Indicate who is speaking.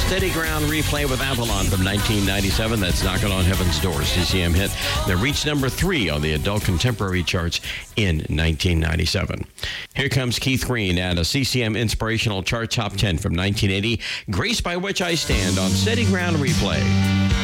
Speaker 1: Steady Ground Replay with Avalon from 1997. That's Knocking on Heaven's Door, CCM hit that reached number 3 on the adult contemporary charts in 1997. Here comes Keith Green and a CCM Inspirational Chart Top 10 from 1980, Grace by Which I Stand on Steady Ground Replay.